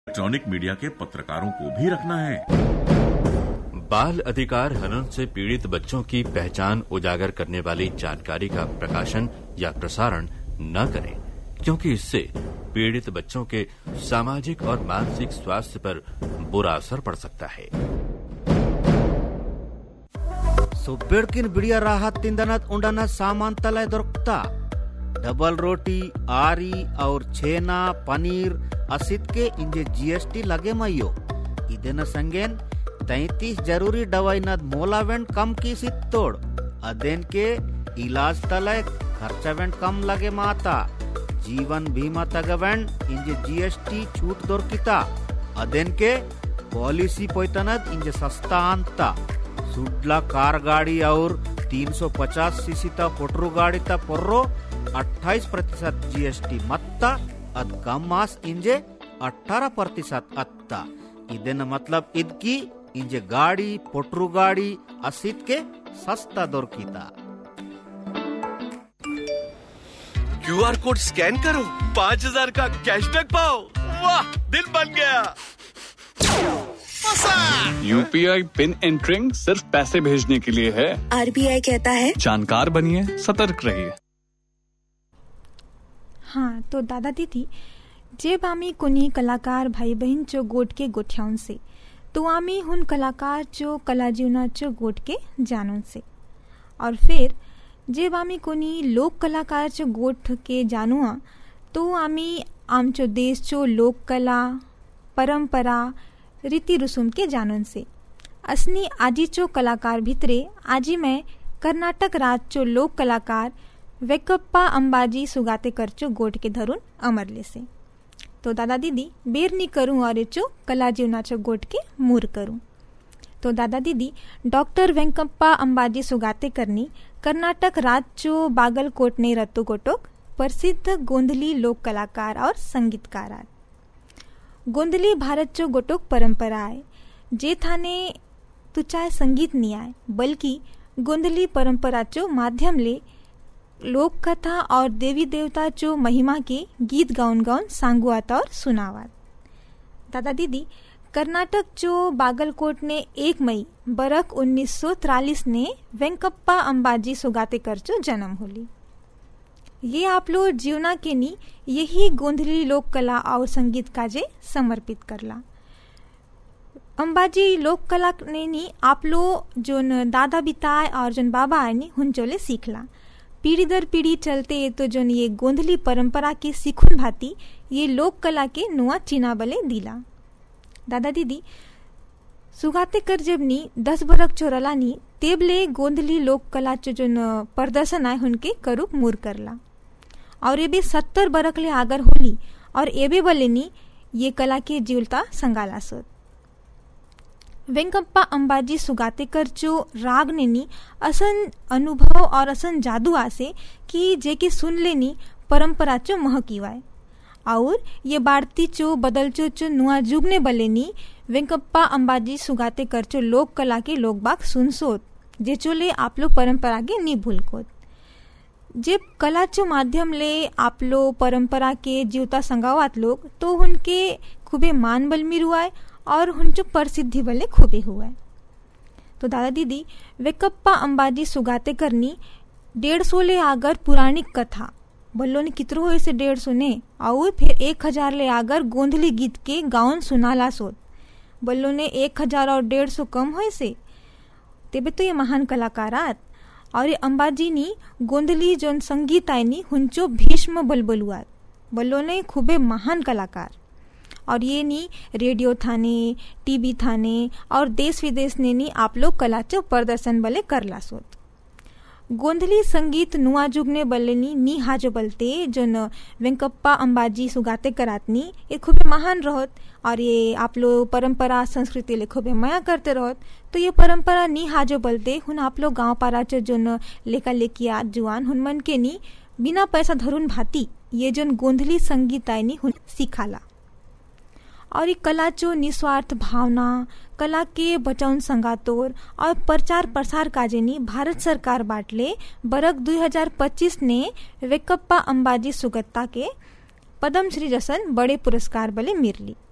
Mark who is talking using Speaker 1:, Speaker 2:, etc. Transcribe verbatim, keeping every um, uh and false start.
Speaker 1: Electronic media के पत्रकारों को भी रखना है।
Speaker 2: बाल अधिकार हनन से पीड़ित बच्चों की पहचान उजागर करने वाली जानकारी का प्रकाशन या प्रसारण न करें, क्योंकि इससे पीड़ित बच्चों के सामाजिक और मानसिक स्वास्थ्य पर बुरा असर पड़ सकता है।
Speaker 3: सुब्बेड़किन बिड़िया राहत तिंदनत उंडना सामान तलय दొరుకుతా डबल रोटी आरी और छेना पनीर असित के इंजे जीएसटी लगे मयो इदेन संगेन तैतीस जरूरी दवाई नद मोलावेंट कम की सित्तोड़ अदेन के इलाज तलय खर्चावेंट कम लगे माता जीवन बीमा तगवेंट इंजे जीएसटी छूट दొరుకుతా अदेन के पॉलिसी पोइतनद इंजे सस्ता अंता सुडला कार गाड़ी और तीन सौ पचास सीसी ता पोटरू गाड़ी ता पोर्रो अट्ठाईस प्रतिशत जीएसटी मत्ता अद कम मास इंजे अठारह प्रतिशत अत्ता इदेन मतलब इदकी इंजे गाड़ी पोटरू गाड़ी असित के सस्ता दొరుకుతా।
Speaker 4: क्यूआर कोड स्कैन करो, पाँच हजार का कैशबैक पाओ। वाह, दिल बन गया।
Speaker 5: यूपीआई पिन एंटरिंग सिर्फ पैसे भेजने के लिए है।
Speaker 6: आरबीआई कहता है
Speaker 5: जानकार बनिए, सतर्क रहिए।
Speaker 7: हाँ, तो दादा दीदी जेब आम्ही कोणी कलाकार भाई बहीण चो गोट के गोठ्याऊन से तो आम्ही हुन कलाकार चो कला जीवनाचो गोट के जानून से और फिर जेब आम्ही कोणी लोक कलाकार चो गोठ के जानुआ तो आम्ही आमचो देश चो लोक कला परंपरा रीति रुसुम के जानून से असनी आजी चो कलाकार भितरे आजी मैं कर्नाटक राज चो लोक कलाकार वेंकप्पा अंबाजी सुगातेकर चो गोट के धरून अमरले से तो दादा दीदी बेर नी करूं और चो कला जीवनाचो गोट के मूर करूं। तो दादा दीदी डॉक्टर वेंकप्पा अंबाजी सुगातेकर नी कर्नाटक राज चो बागलकोट ने रत्तो गोटोक प्रसिद्ध गोंधली लोक कलाकार और संगीतकार आय। गोंधली भारत चो गोटोक परंपरा है जे थाने तू चाहे संगीत नहीं आए बल्कि गोंधली परंपरा चो माध्यम ले लोक कथा और देवी देवता चो महिमा के गीत गाउन गाउन सांगुआत और सुनावात। दादा दीदी कर्नाटक चो बागलकोट ने एक मई बरख उन्नीस सौ तिरालीस ने वेंकप्पा अंबाजी सुगातेकर चो जन्म होली। ये आप लोग जीवना के नी यही गोंधली लोक कला और संगीत काजे समर्पित करला। अंबाजी लोक कला ने नी आप लोग जोन दादा बिताए और जोन बाबा आए नी हुन चोले सीखला। पीढ़ी दर पीढ़ी चलते तो जोन ये गोंधली परंपरा के सिखुन भाती ये लोक कला के नुआ चीना बले दिला। दादा दीदी सुगातेकर जब नी दस बरक चोरला नी तेबले गोंधली लोक कला चो जोन प्रदर्शन आए उनके करूप मूर करला और ये भी सत्तर बरक ले आगर होली और एबे बले नी ये कला के जीवलता संगाला सोत। वेंकप्पा अंबाजी सुगातेकर चो राग ने नी असन अनुभव और असन जादू आसे कि जे के सुन लेनी परंपरा चो महकीवाय और ये बाड़ती चो बदल चो चो नुआ जुग ने बले नी वेंकप्पा अंबाजी सुगातेकर चो लोक कला के लोक बाग सुन सोत जे चोले आप लोग परंपरा के नी भूलकोत। जे कला चो माध्यम ले आप लोग परंपरा के जीवता संगावात लोग तो उनके खूबे मान बल मिरुआए और उनचो प्रसिद्धि बले खूबे हुआ है। तो दादा दीदी वेंकप्पा अंबाजी सुगातेकर नी डेढ़ सौ ले आगर पुराणिक कथा बल्लो ने कितरो हो से डेढ़ सौ ने और फिर एक हजार ले आगर गोंधली गीत के गाउन सुनाला सोत बल्लो ने एक हजार और डेढ़ सौ कम हो से तेबे तो ये महान कलाकारात और ये अंबाजी नी गोंधली जोन संगीत आय नी हुंचो भीष्म बलबलुआत बल्लो ने खूबे महान कलाकार और ये नी रेडियो थाने टीवी थाने और देश विदेश ने नी आप लोग कलाचो प्रदर्शन बले करला सोत। गोंधली संगीत नुआ जुग ने बले नी नी हाजो बलते जो न वेंकप्पा अंबाजी सुगातेकर आतनी ये खूबे महान रहत और ये आप लोग परंपरा संस्कृति ले खूबे माया करते रहत। तो ये परंपरा नी हाजो बलते हुन आप लोग गाँव पारा चो जो न लेका लेकिया जुआन हुन मन के नी बिना पैसा धरुन भाती ये जोन गोंधली संगीत आय नी हुन सिखाला और ये कला चो निस्वार्थ भावना कला के बचाउन संगातोर और प्रचार प्रसार काजेनी भारत सरकार बाटले बरक दो हज़ार पच्चीस ने वेंकप्पा अंबाजी सुगत्ता के पद्म श्री जसन बड़े पुरस्कार बले मिरली।